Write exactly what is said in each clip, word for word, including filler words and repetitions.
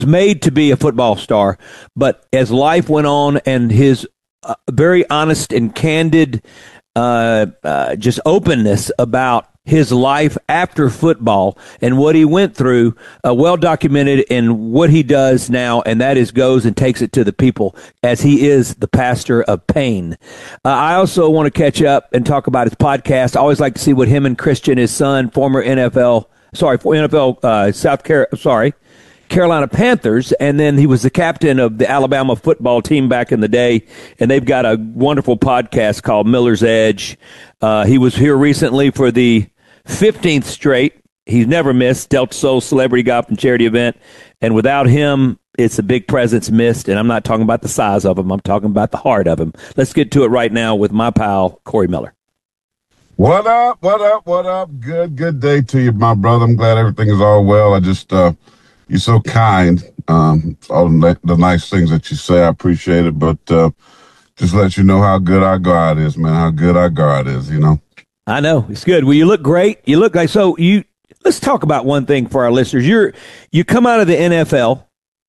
made to be a football star, but as life went on and his uh, very honest and candid uh, uh, just openness about his life after football and what he went through, uh, well documented in what he does now, and that is goes and takes it to the people as he is the pastor of pain. Uh, I also want to catch up and talk about his podcast. I always like to see what him and Christian, his son, former N F L, sorry, for N F L, uh, South Carolina, sorry, Carolina Panthers, and then he was the captain of the Alabama football team back in the day, and they've got a wonderful podcast called Miller's Edge. Uh, he was here recently for the fifteenth straight. He's never missed Delta Soul Celebrity Golf and Charity event, and without him, it's a big presence missed, and I'm not talking about the size of him. I'm talking about the heart of him. Let's get to it right now with my pal, Corey Miller. What up, what up, what up? Good, good day to you, my brother. I'm glad everything is all well. I just, uh, you're so kind. Um, all the, the nice things that you say, I appreciate it. But uh, just let you know how good our God is, man. How good our God is, you know. I know it's good. Well, you look great. You look like so. You let's talk about one thing for our listeners. You're you come out of the N F L,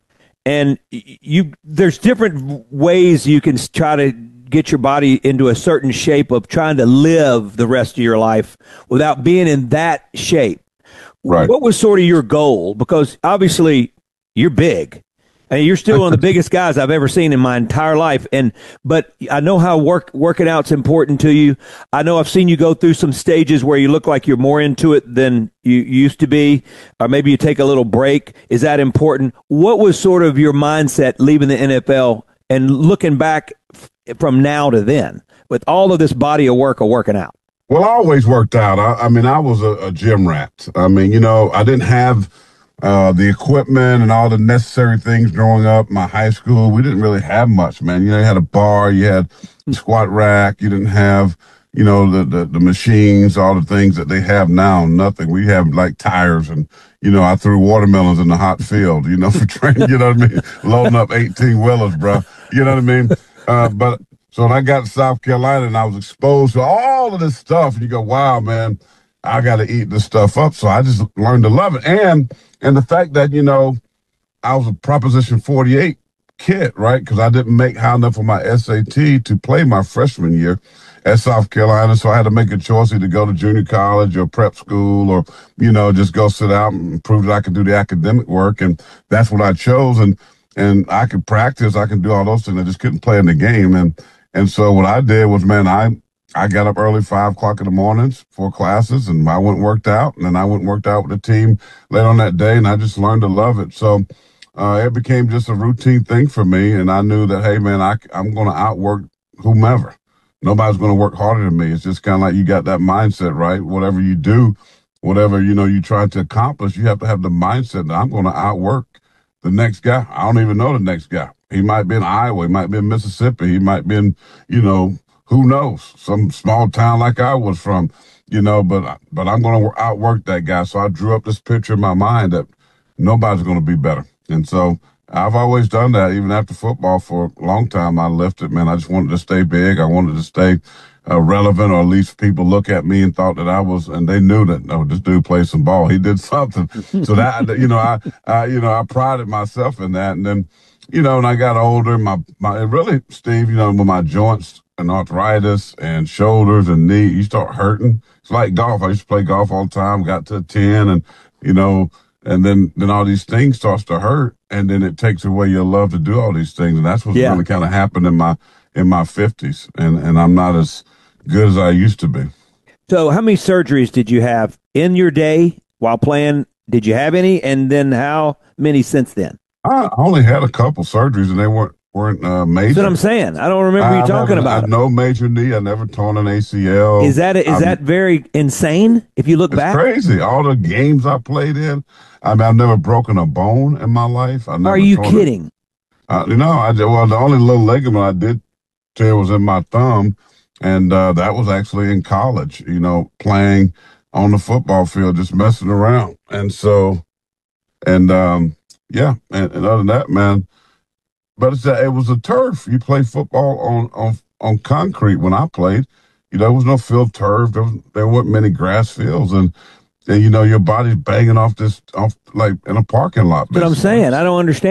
and you there's different ways you can try to get your body into a certain shape of trying to live the rest of your life without being in that shape. Right. What was sort of your goal? Because obviously you're big, and you're still one of the biggest guys I've ever seen in my entire life. And but I know how work working out's important to you. I know I've seen you go through some stages where you look like you're more into it than you used to be, or maybe you take a little break. Is that important? What was sort of your mindset leaving the N F L and looking back from now to then with all of this body of work of working out? Well, I always worked out. I, I mean, I was a, a gym rat. I mean, you know, I didn't have uh, the equipment and all the necessary things growing up. My high school, we didn't really have much, man. You know, you had a bar, you had a squat rack. You didn't have, you know, the, the, the machines, all the things that they have now, nothing. We have like tires and, you know, I threw watermelons in the hot field, you know, for training, you know what I mean? Loading up eighteen wheelers, bro. You know what I mean? Uh, but So when I got to South Carolina and I was exposed to all of this stuff, and you go, wow, man, I got to eat this stuff up. So I just learned to love it. And and the fact that, you know, I was a Proposition forty-eight kid, right? Because I didn't make high enough for my S A T to play my freshman year at South Carolina. So I had to make a choice either go to junior college or prep school or, you know, just go sit out and prove that I could do the academic work. And that's what I chose. And and I could practice. I can do all those things. I just couldn't play in the game. And And so what I did was, man, I, I got up early, five o'clock in the mornings for classes, and I went and worked out, and then I went and worked out with the team later on that day, and I just learned to love it. So uh, it became just a routine thing for me, and I knew that, hey, man, I, I'm going to outwork whomever. Nobody's going to work harder than me. It's just kind of like you got that mindset, right? Whatever you do, whatever, you know, you try to accomplish, you have to have the mindset that I'm going to outwork the next guy. I don't even know the next guy. He might be in Iowa. He might be in Mississippi. He might be in, you know, who knows, some small town like I was from, you know, but but I'm going to outwork that guy. So I drew up this picture in my mind that nobody's going to be better. And so I've always done that. Even after football for a long time, I lifted, man. I just wanted to stay big. I wanted to stay uh, relevant, or at least people look at me and thought that I was, and they knew that, no, this dude plays some ball. He did something. So that, you know, I, I, you know, I prided myself in that. And then, you know, when I got older, my, my, really, Steve, you know, with my joints and arthritis and shoulders and knee, you start hurting. It's like golf. I used to play golf all the time, got to ten, and, you know, and then, then all these things starts to hurt, and then it takes away your love to do all these things. And that's what's yeah. really kind of happened in my, in my fifties. And, and I'm not as good as I used to be. So how many surgeries did you have in your day while playing? Did you have any? And then how many since then? I only had a couple surgeries, and they weren't weren't uh, major. That's what I'm saying. I don't remember you talking about I it. No major knee. I never torn an A C L. Is that is I'm, that very insane? If you look it's back, crazy. All the games I played in. I mean, I've never broken a bone in my life. I never Are you kidding? Uh, you know, I did, well, the only little ligament I did tear was in my thumb, and uh, that was actually in college. You know, playing on the football field, just messing around, and so, and um. Yeah, and, and other than that, man, but it's a, it was a turf. You play football on, on on concrete when I played. You know, there was no field turf. There, was, there weren't many grass fields. And and you know your body's banging off this off like in a parking lot. But I'm basically. saying I don't understand.